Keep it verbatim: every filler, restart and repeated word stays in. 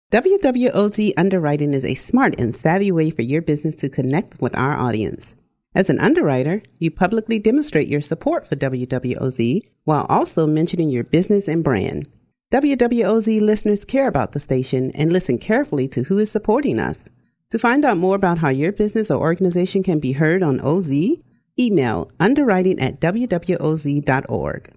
W W O Z Underwriting is a smart and savvy way for your business to connect with our audience. As an underwriter, you publicly demonstrate your support for W W O Z while also mentioning your business and brand. W W O Z listeners care about the station and listen carefully to who is supporting us. To find out more about how your business or organization can be heard on O Z, email underwriting at W W O Z dot org.